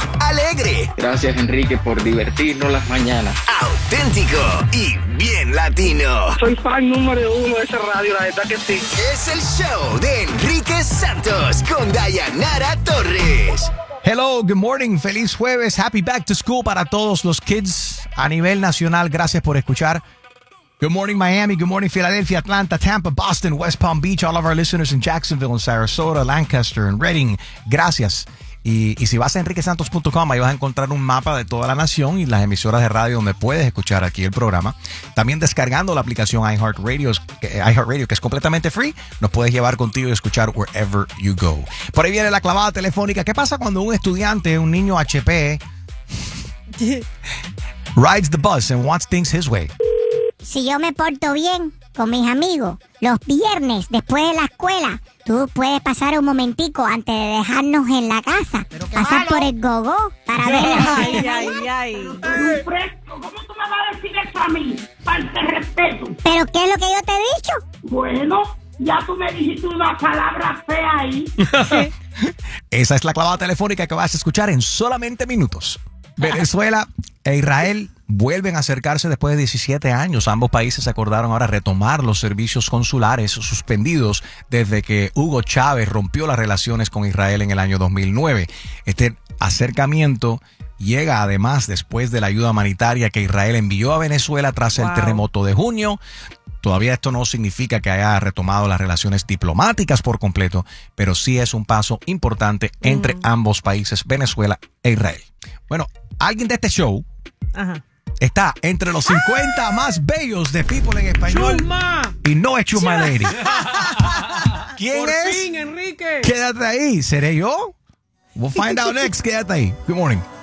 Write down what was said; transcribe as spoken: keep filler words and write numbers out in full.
alegre. Gracias, Enrique, por divertirnos las mañanas. Auténtico y bien latino. Soy fan número uno de esa radio, la verdad que sí. Es el show de Enrique Santos con Dayanara Torres. Hello, good morning, feliz jueves, happy back to school para todos los kids a nivel nacional. Gracias por escuchar. Good morning, Miami. Good morning, Philadelphia, Atlanta, Tampa, Boston, West Palm Beach. All of our listeners in Jacksonville, in Sarasota, Lancaster, and Reading. Gracias. Y, y si vas a enrique santos punto com, ahí vas a encontrar un mapa de toda la nación y las emisoras de radio donde puedes escuchar aquí el programa. También descargando la aplicación iHeartRadio, iHeartRadio, que es completamente free, nos puedes llevar contigo y escuchar wherever you go. Por ahí viene la clavada telefónica. ¿Qué pasa cuando un estudiante, un niño H P, rides the bus and wants things his way? Si yo me porto bien con mis amigos, los viernes después de la escuela, tú puedes pasar un momentico antes de dejarnos en la casa, pasar por el gogo para ver Ay, ay, ay. Un fresco, ¿cómo tú me vas a decir eso a mí? Falta de respeto. ¿Pero qué es lo que yo te he dicho? Bueno, ya tú me dijiste una palabra fea ahí. Esa es la clavada telefónica que vas a escuchar en solamente minutos. Venezuela e Israel vuelven a acercarse después de diecisiete años. Ambos países acordaron ahora retomar los servicios consulares suspendidos desde que Hugo Chávez rompió las relaciones con Israel en el año dos mil nueve. Este acercamiento llega además después de la ayuda humanitaria que Israel envió a Venezuela tras el Wow. terremoto de junio. Todavía esto no significa que haya retomado las relaciones diplomáticas por completo, pero sí es un paso importante entre Mm. ambos países, Venezuela e Israel. Bueno, alguien de este show Ajá. está entre los cincuenta más bellos de People en Español. ¡Chuma! Y no es Chuma Lady. ¿Quién Por es? fin, Enrique. Quédate ahí. ¿Seré yo? We'll find out next. Quédate ahí. Good morning.